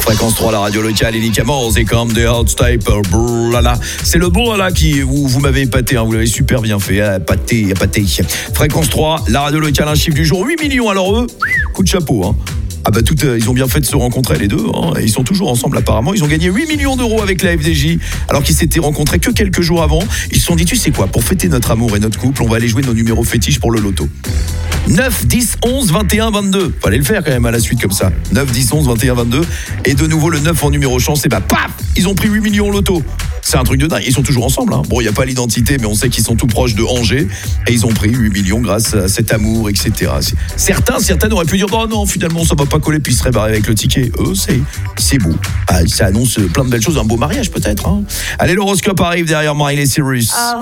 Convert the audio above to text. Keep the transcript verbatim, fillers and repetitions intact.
Fréquence trois, la radio locale, Ellie Camors et comme des hot type, là c'est le bon là qui vous, vous m'avez épaté, hein, vous l'avez super bien fait, hein, pâté, pâté. Fréquence trois, la radio locale, un chiffre du jour, huit millions. Alors eux, coup de chapeau, hein. Ah bah tout, euh, ils ont bien fait de se rencontrer les deux, hein. Ils sont toujours ensemble apparemment. Ils ont gagné huit millions d'euros avec la F D J alors qu'ils s'étaient rencontrés que quelques jours avant. Ils se sont dit, tu sais quoi, pour fêter notre amour et notre couple, on va aller jouer nos numéros fétiches pour le loto. neuf, dix, onze, vingt et un, vingt-deux. Fallait le faire quand même à la suite comme ça. neuf, dix, onze, vingt et un, vingt-deux. Et de nouveau le neuf en numéro chance. Et bah paf, ils ont pris huit millions au loto. C'est un truc de dingue. Ils sont toujours ensemble, hein. Bon, il n'y a pas l'identité, mais on sait qu'ils sont tout proches de Angers. Et ils ont pris huit millions grâce à cet amour, et cetera. Certains, certaines auraient pu dire, oh non, finalement, ça va pas coller, puis ils seraient barrés avec le ticket. Eux, c'est, c'est beau. Ah, ça annonce plein de belles choses. Un beau mariage, peut-être, hein. Allez, l'horoscope arrive derrière Miley Cyrus.